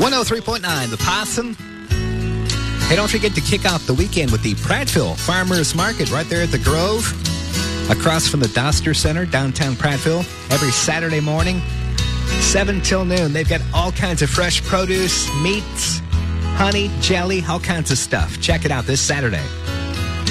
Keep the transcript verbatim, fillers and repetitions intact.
one oh three point nine, The Possum. Hey, don't forget to kick off the weekend with the Prattville Farmers Market right there at the Grove, across from the Doster Center, downtown Prattville, every Saturday morning, seven till noon. They've got all kinds of fresh produce, meats, honey, jelly, all kinds of stuff. Check it out this Saturday.